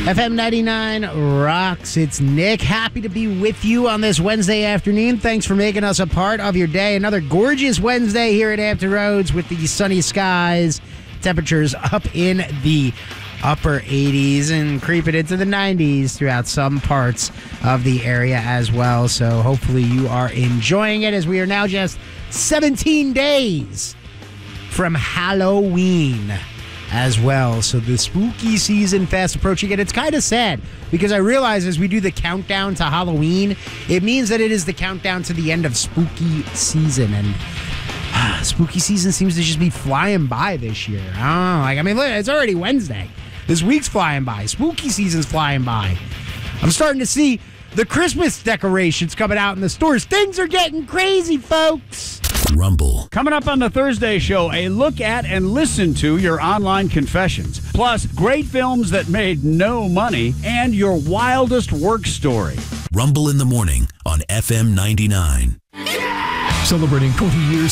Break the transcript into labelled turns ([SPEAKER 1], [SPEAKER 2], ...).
[SPEAKER 1] FM 99 rocks. It's Nick. Happy to be with you on this Wednesday afternoon. Thanks for making us a part of your day. Another gorgeous Wednesday here at Hampton Roads with the sunny skies. Temperatures up in the upper 80s and creeping into the 90s throughout some parts of the area as well. So hopefully you are enjoying it as we are now just 17 days from Halloween as well. So the spooky season fast approaching, and it's kind of sad because I realize as we do the countdown to Halloween, it means that it is the countdown to the end of spooky season, and spooky season seems to just be flying by this year. I don't know. Look, it's already Wednesday. This week's flying by. Spooky season's flying by. I'm starting to see the Christmas decorations coming out in the stores. Things are getting crazy, folks.
[SPEAKER 2] Rumble.
[SPEAKER 3] Coming up on the Thursday show, a look at and listen to your online confessions. Plus, great films that made no money and your wildest work story.
[SPEAKER 2] Rumble in the morning on FM 99.
[SPEAKER 4] Celebrating 20 years